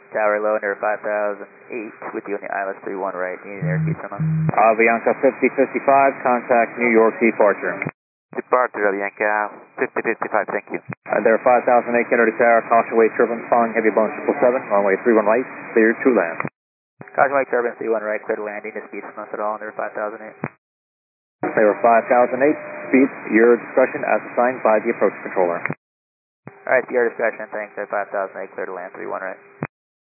Tower low under 5008 with you on the ILS 31 right. Needing airspeed from us. Avianca 5055, contact New York departure. Departure Avianca 5055, thank you. There 5008 Kennedy Tower, caution wave turbulence following heavy Boeing 777, runway 31 right, cleared to land. Caution wave turbulence 31 right, clear to landing, the speed from us at all under 5008. They were 5008, speed, your discretion as assigned by the approach controller. Alright, your discretion, thanks, at 5008, clear to land 31 right.